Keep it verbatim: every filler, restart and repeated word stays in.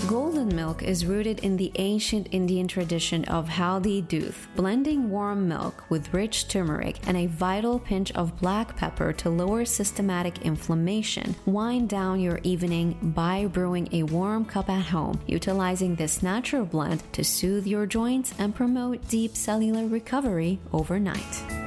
Golden milk is rooted in the ancient Indian tradition of haldi doodh, blending warm milk with rich turmeric and a vital pinch of black pepper to lower systematic inflammation. Wind down your evening by brewing a warm cup at home, utilizing this natural blend to soothe your joints and promote deep cellular recovery overnight.